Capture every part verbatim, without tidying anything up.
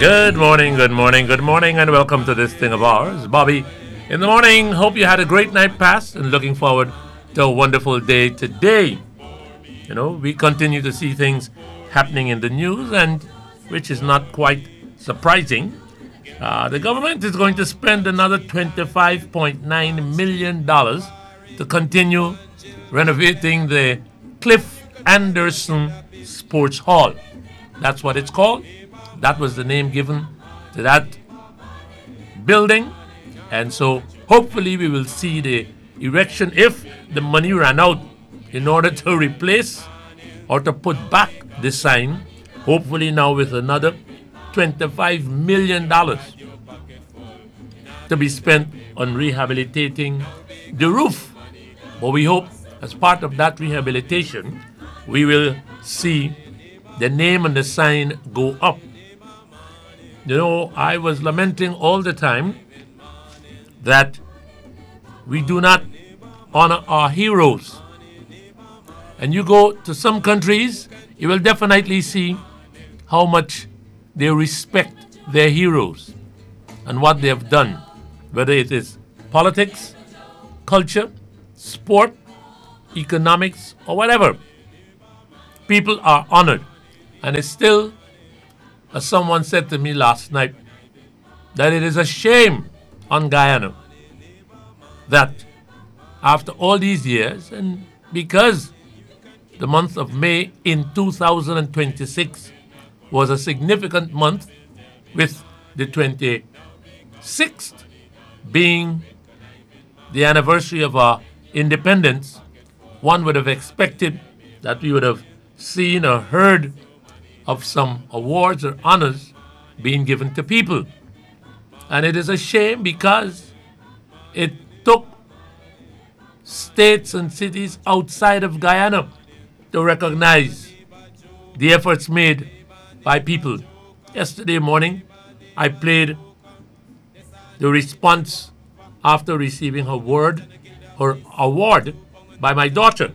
Good morning, good morning, good morning, and welcome to this thing of ours. Bobby, in the morning, hope you had a great night past and looking forward to a wonderful day today. You know, we continue to see things happening in the news, and which is not quite surprising. Uh, the government is going to spend another twenty-five point nine million dollars to continue renovating the Cliff Anderson Sports Hall. That's what it's called. That was the name given to that building. And so hopefully we will see the erection if the money ran out in order to replace or to put back the sign. Hopefully now with another twenty-five million dollars to be spent on rehabilitating the roof. But we hope as part of that rehabilitation, we will see the name and the sign go up. You know, I was lamenting all the time that we do not honor our heroes. And you go to some countries, you will definitely see how much they respect their heroes and what they have done, whether it is politics, culture, sport, economics, or whatever. People are honored. And it's still, as someone said to me last night, that it is a shame on Guyana that after all these years, and because the month of May in two thousand twenty-six was a significant month, with the twenty-sixth being the anniversary of our independence, one would have expected that we would have seen or heard of some awards or honors being given to people. And it is a shame because it took states and cities outside of Guyana to recognize the efforts made by people. Yesterday morning, I played the response after receiving her word, her award by my daughter.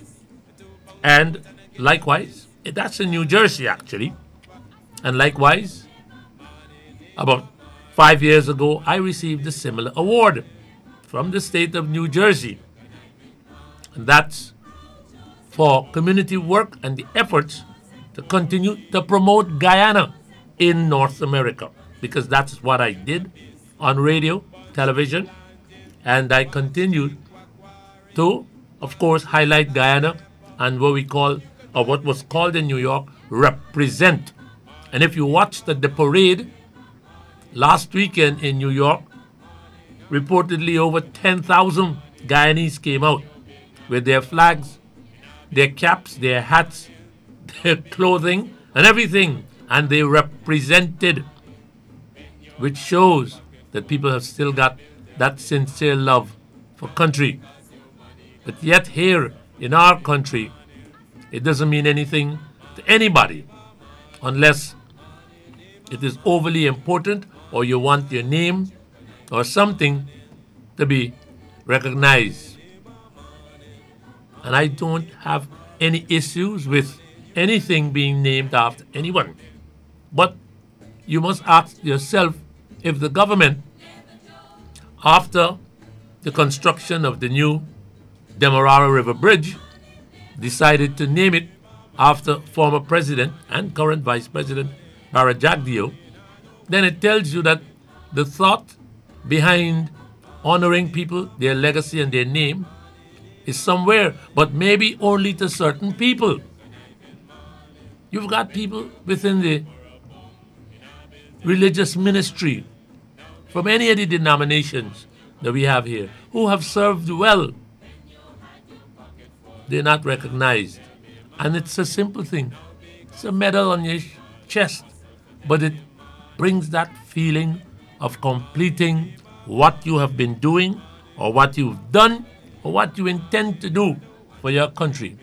And likewise, that's in New Jersey actually. And likewise, about five years ago, I received a similar award from the state of New Jersey. And that's for community work and the efforts to continue to promote Guyana in North America. Because that's what I did on radio, television, and I continued to, of course, highlight Guyana and what we call, or what was called in New York, represent. And if you watched the, the parade last weekend in New York, reportedly over ten thousand Guyanese came out with their flags, their caps, their hats, their clothing, and everything. And they represented, which shows that people have still got that sincere love for country. But yet here in our country, it doesn't mean anything to anybody unless it is overly important or you want your name or something to be recognized. And I don't have any issues with anything being named after anyone. But you must ask yourself if the government, after the construction of the new Demerara River Bridge, decided to name it after former President and current Vice President Bara Jagdeo, then it tells you that the thought behind honoring people, their legacy and their name is somewhere, but maybe only to certain people. You've got people within the religious ministry from any of the denominations that we have here who have served well. They're not recognized. And it's a simple thing. It's a medal on your chest, but it brings that feeling of completing what you have been doing or what you've done or what you intend to do for your country.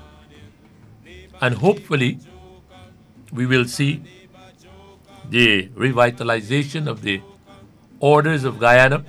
And hopefully, we will see the revitalization of the Orders of Guyana,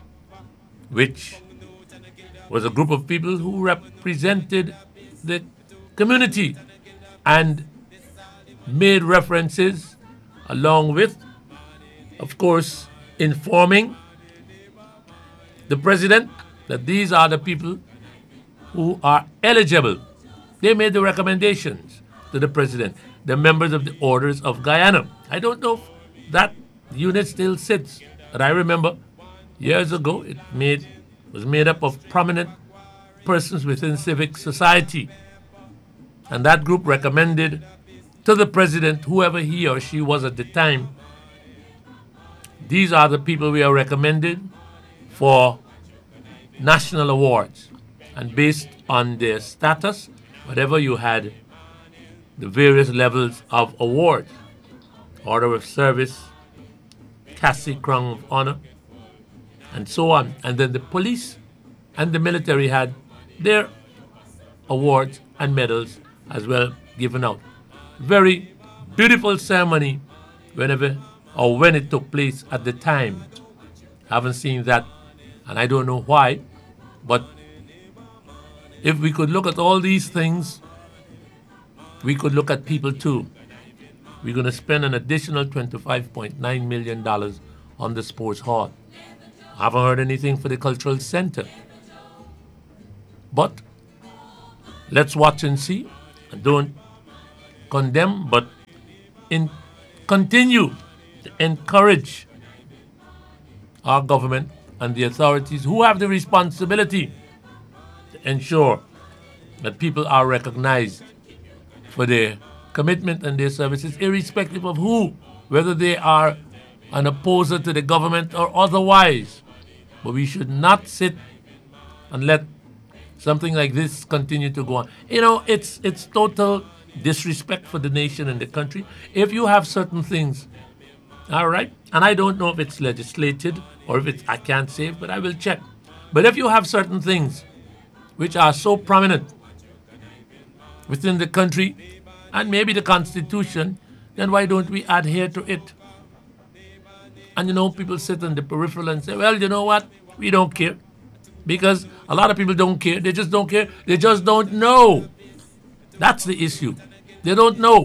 which was a group of people who represented the community and made references along with, of course, informing the president that these are the people who are eligible. They made the recommendations to the president, the members of the Orders of Guyana. I don't know if that unit still sits, but I remember years ago it made was made up of prominent persons within civic society. And that group recommended to the president, whoever he or she was at the time, these are the people we are recommending for national awards. And based on their status, whatever you had, the various levels of awards, Order of Service, Cassie Crown of Honor, and so on. And then the police and the military had their awards and medals as well given out. Very beautiful ceremony whenever or when it took place at the time. Haven't seen that, and I don't know why, but if we could look at all these things, we could look at people too. We're going to spend an additional twenty-five point nine million dollars on the sports hall. I haven't heard anything for the cultural center. But let's watch and see. And don't condemn, but in, continue to encourage our government and the authorities who have the responsibility to ensure that people are recognized for their commitment and their services, irrespective of who, whether they are an opposer to the government or otherwise. But we should not sit and let something like this continue to go on. You know, it's it's total disrespect for the nation and the country. If you have certain things, all right, and I don't know if it's legislated or if it's, I can't say, but I will check. But if you have certain things which are so prominent within the country and maybe the Constitution, then why don't we adhere to it? And you know, people sit on the peripheral and say, well, you know what? We don't care. Because a lot of people don't care. They just don't care. They just don't know. That's the issue. They don't know.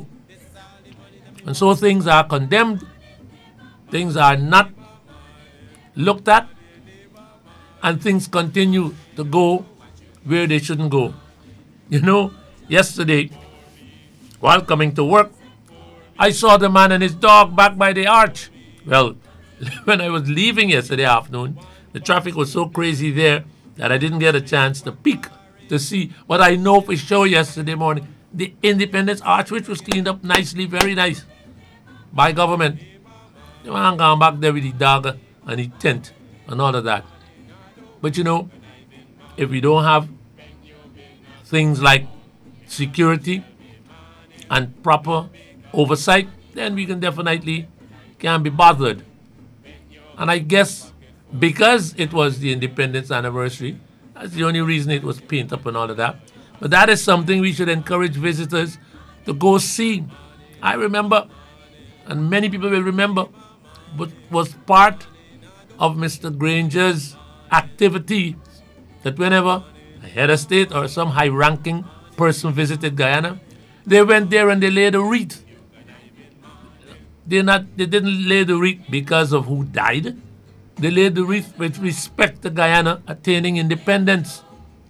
And so things are condemned. Things are not looked at. And things continue to go where they shouldn't go. You know, yesterday, while coming to work, I saw the man and his dog back by the arch. Well, when I was leaving yesterday afternoon, the traffic was so crazy there that I didn't get a chance to peek to see. But I know for sure yesterday morning, the Independence Arch, which was cleaned up nicely, very nice, by government. The man gone back there with the dog and the tent and all of that. But you know, if we don't have things like security and proper oversight, then we can definitely can be bothered. And I guess because it was the independence anniversary, that's the only reason it was painted up and all of that. But that is something we should encourage visitors to go see. I remember, and many people will remember, but was part of Mister Granger's activity that whenever a head of state or some high-ranking person visited Guyana, they went there and they laid a wreath. They not they didn't lay the wreath because of who died. They laid the wreath with respect to Guyana attaining independence.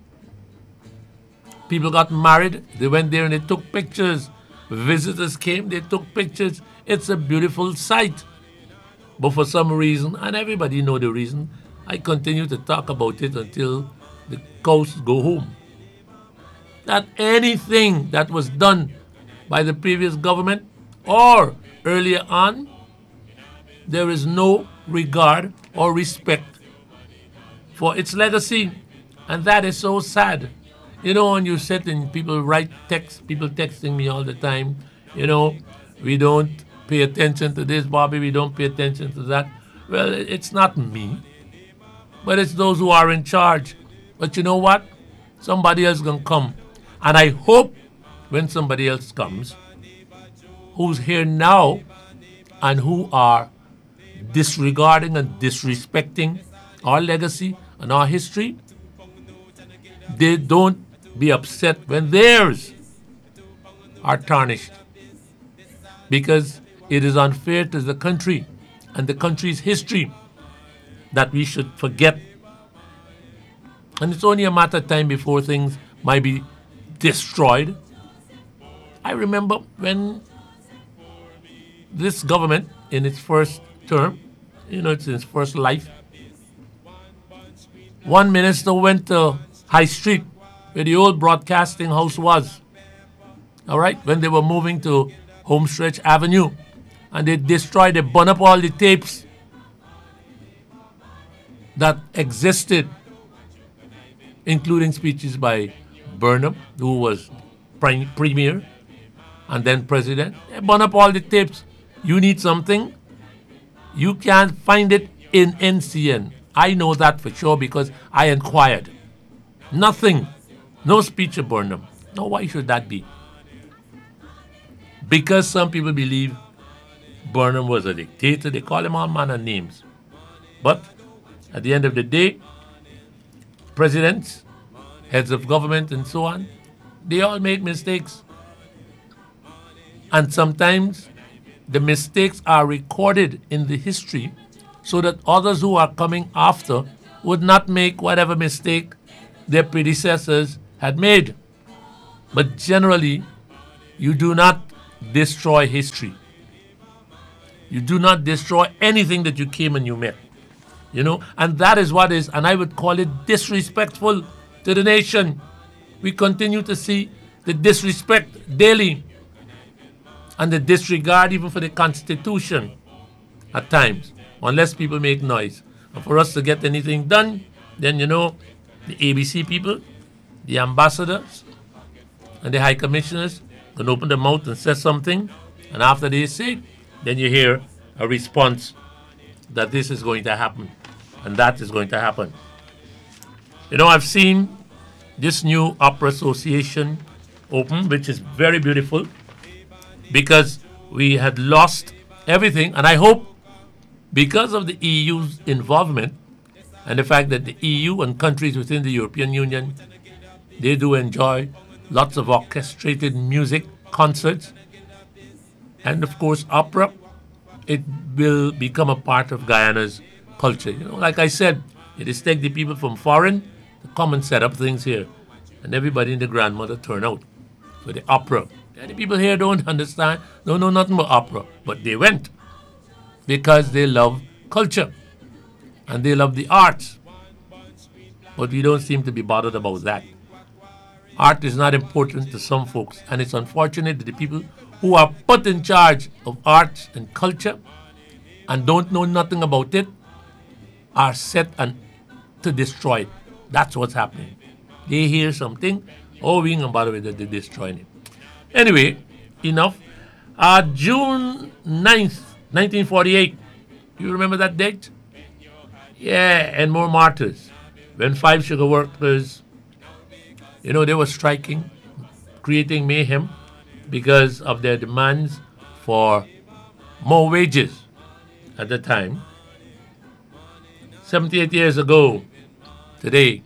People got married. They went there and they took pictures. Visitors came. They took pictures. It's a beautiful sight. But for some reason, and everybody know the reason, I continue to talk about it until the cows go home. That anything that was done by the previous government or earlier on, there is no regard or respect for its legacy. And that is so sad. You know, when you sit and people write text, people texting me all the time, you know, we don't pay attention to this, Bobby, we don't pay attention to that. Well, it's not me, but it's those who are in charge. But you know what? Somebody else is going to come. And I hope when somebody else comes, who's here now and who are disregarding and disrespecting our legacy and our history, they don't be upset when theirs are tarnished. Because It is unfair to the country and the country's history that we should forget. And it's only a matter of time before things might be destroyed. I remember when this government, in its first term, you know, it's in its first life, one minister went to High Street, where the old broadcasting house was, all right, when they were moving to Homestretch Avenue, and they destroyed, they burned up all the tapes that existed, including speeches by Burnham, who was prime, premier and then president. They burned up all the tapes. You need something, you can't find it in N C N. I know that for sure because I inquired. Nothing. No speech of Burnham. Now, why should that be? Because some people believe Burnham was a dictator. They call him all manner of names. But at the end of the day, presidents, heads of government, and so on, they all make mistakes. And sometimes the mistakes are recorded in the history so that others who are coming after would not make whatever mistake their predecessors had made. But generally, you do not destroy history. You do not destroy anything that you came and you met. You know, and that is what is, and I would call it disrespectful to the nation. We continue to see the disrespect daily and the disregard even for the Constitution at times, unless people make noise. And for us to get anything done, then, you know, the A B C people, the ambassadors, and the high commissioners can open their mouth and say something, and after they say, then you hear a response that this is going to happen and that is going to happen. You know, I've seen this new opera association open, which is very beautiful because we had lost everything. And I hope because of the E U's involvement and the fact that the E U and countries within the European Union, they do enjoy lots of orchestrated music, concerts, and of course opera, it will become a part of Guyana's culture. You know, like I said, it is take the people from foreign to come and set up things here. And everybody and the grandmother turn out for the opera. And the people here don't understand, don't know nothing about opera. But they went because they love culture and they love the arts. But we don't seem to be bothered about that. Art is not important to some folks, and it's unfortunate that the people who are put in charge of arts and culture and don't know nothing about it are set and to destroy it. That's what's happening. They hear something, oh, we ain't bother with it, they're destroying it. Anyway, enough. Uh, June ninth, nineteen forty-eight. You remember that date? Yeah, and more martyrs. When five sugar workers, you know, they were striking, creating mayhem because of their demands for more wages at the time. seventy-eight years ago, today,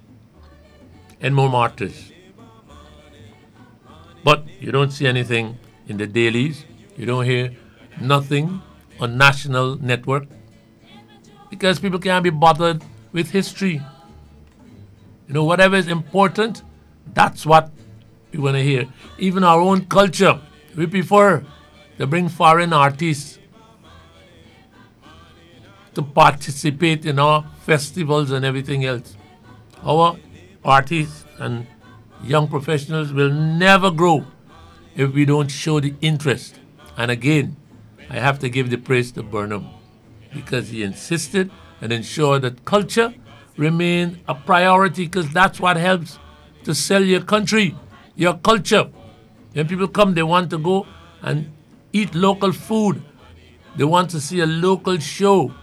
and more martyrs. But you don't see anything in the dailies. You don't hear nothing on national network because people can't be bothered with history. You know, whatever is important, that's what we want to hear. Even our own culture, we prefer to bring foreign artists to participate in our festivals and everything else. Our artists and young professionals will never grow if we don't show the interest. And again, I have to give the praise to Burnham because he insisted and ensured that culture remained a priority because that's what helps to sell your country, your culture. When people come, they want to go and eat local food. They want to see a local show.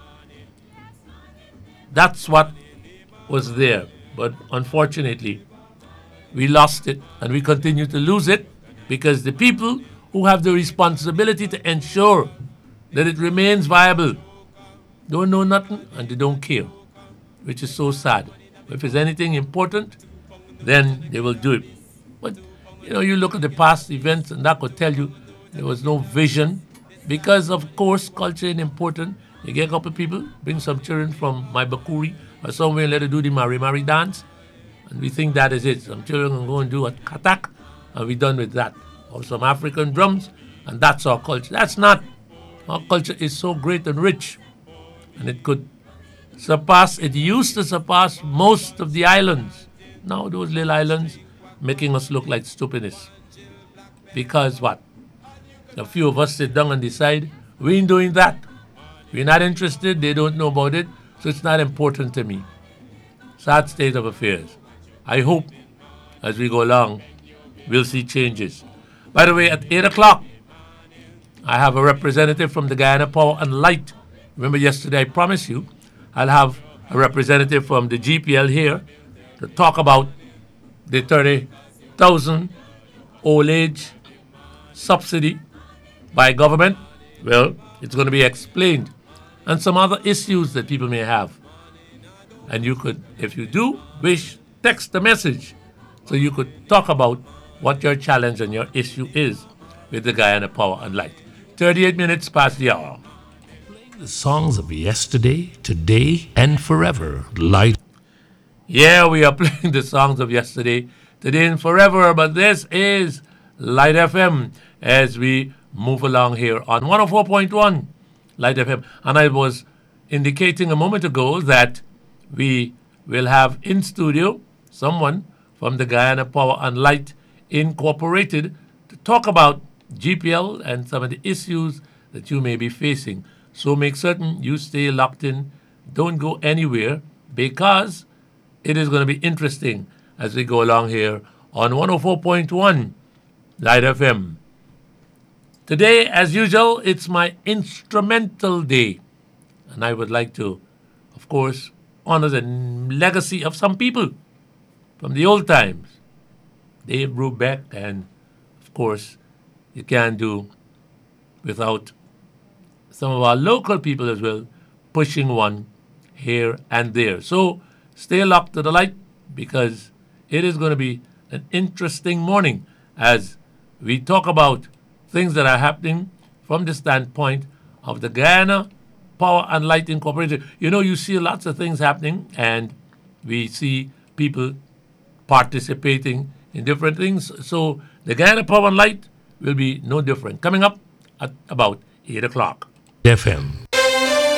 That's what was there. But unfortunately, we lost it and we continue to lose it because the people who have the responsibility to ensure that it remains viable don't know nothing and they don't care, which is so sad. If there's anything important, then they will do it. But, you know, you look at the past events and that could tell you there was no vision because, of course, culture is important. You get a couple of people, bring some children from my Bakuri or somewhere and let them do the Mari Mari dance. And we think that is it. Some children can go and do a katak, and we're done with that. Or some African drums, and that's our culture. That's not. Our culture is so great and rich, and it could surpass, it used to surpass most of the islands. Now those little islands making us look like stupidities. Because what? A few of us sit down and decide we ain't doing that. We're not interested, they don't know about it, so it's not important to me. Sad state of affairs. I hope as we go along, we'll see changes. By the way, at eight o'clock, I have a representative from the Guyana Power and Light. Remember yesterday I promised you I'll have a representative from the G P L here to talk about the thirty thousand old age subsidy by government. Well, it's going to be explained. And some other issues that people may have. And you could, if you do wish, text the message so you could talk about what your challenge and your issue is with the Guyana Power and Light. thirty-eight minutes past the hour. The songs of yesterday, today, and forever. Light. Yeah, we are playing the songs of yesterday, today, and forever, but this is Light F M as we move along here on one oh four point one Light F M. And I was indicating a moment ago that we will have in studio someone from the Guyana Power and Light Incorporated to talk about G P L and some of the issues that you may be facing. So make certain you stay locked in. Don't go anywhere because it is going to be interesting as we go along here on one oh four point one Light F M. Today, as usual, it's my instrumental day. And I would like to, of course, honor the legacy of some people from the old times. Dave Brubeck, and, of course, you can't do without some of our local people as well pushing one here and there. So stay locked to the light because it is going to be an interesting morning as we talk about things that are happening from the standpoint of the Guyana Power and Light Incorporated. You know, you see lots of things happening and we see people participating in different things. So the Guyana Power and Light will be no different. Coming up at about eight o'clock. F M.